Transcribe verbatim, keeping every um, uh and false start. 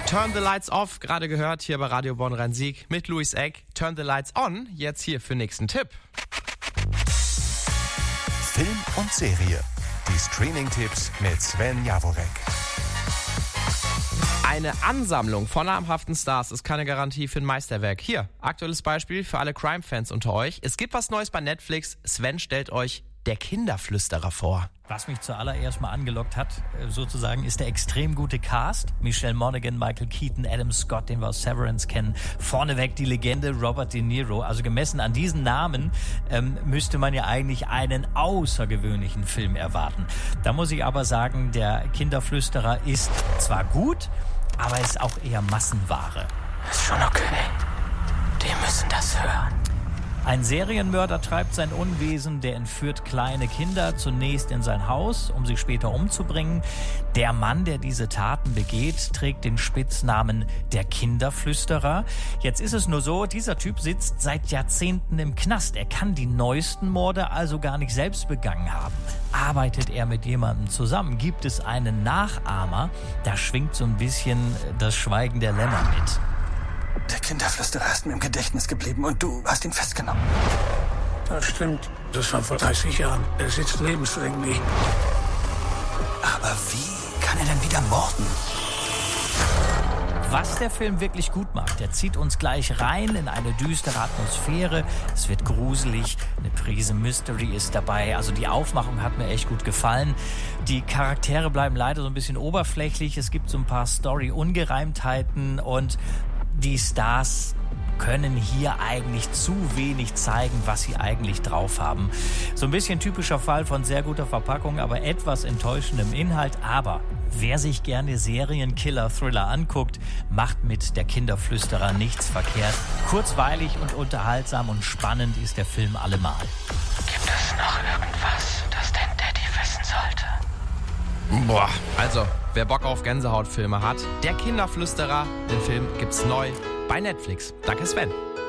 Turn the Lights Off, gerade gehört hier bei Radio Bonn Rhein-Sieg mit Louis Egg. Turn the Lights On, jetzt hier für nächsten Tipp. Film und Serie. Die Streaming-Tipps mit Sven Jaworek. Eine Ansammlung von namhaften Stars ist keine Garantie für ein Meisterwerk. Hier, aktuelles Beispiel für alle Crime-Fans unter euch. Es gibt was Neues bei Netflix. Sven stellt euch Der Kinderflüsterer vor. Was mich zuallererst mal angelockt hat, sozusagen, ist der extrem gute Cast. Michelle Monaghan, Michael Keaton, Adam Scott, den wir aus Severance kennen. Vorneweg die Legende Robert De Niro. Also gemessen an diesen Namen ähm, müsste man ja eigentlich einen außergewöhnlichen Film erwarten. Da muss ich aber sagen, Der Kinderflüsterer ist zwar gut, aber ist auch eher Massenware. Ist schon okay. Die müssen das hören. Ein Serienmörder treibt sein Unwesen, der entführt kleine Kinder zunächst in sein Haus, um sie später umzubringen. Der Mann, der diese Taten begeht, trägt den Spitznamen der Kinderflüsterer. Jetzt ist es nur so, dieser Typ sitzt seit Jahrzehnten im Knast. Er kann die neuesten Morde also gar nicht selbst begangen haben. Arbeitet er mit jemandem zusammen? Gibt es einen Nachahmer? Da schwingt so ein bisschen das Schweigen der Lämmer mit. Der Kinderflüsterer ist mir im Gedächtnis geblieben und du hast ihn festgenommen. Das stimmt. Das war vor dreißig Jahren. Er sitzt lebenslänglich. Aber wie kann er denn wieder morden? Was der Film wirklich gut macht, der zieht uns gleich rein in eine düstere Atmosphäre. Es wird gruselig, eine Prise Mystery ist dabei. Also die Aufmachung hat mir echt gut gefallen. Die Charaktere bleiben leider so ein bisschen oberflächlich. Es gibt so ein paar Story-Ungereimtheiten und die Stars können hier eigentlich zu wenig zeigen, was sie eigentlich drauf haben. So ein bisschen typischer Fall von sehr guter Verpackung, aber etwas enttäuschendem Inhalt. Aber wer sich gerne Serienkiller-Thriller anguckt, macht mit Der Kinderflüsterer nichts verkehrt. Kurzweilig und unterhaltsam und spannend ist der Film allemal. Gibt es noch irgendwas, das dein Daddy wissen sollte? Boah, also, wer Bock auf Gänsehautfilme hat, Der Kinderflüsterer, den Film gibt's neu bei Netflix. Danke Sven.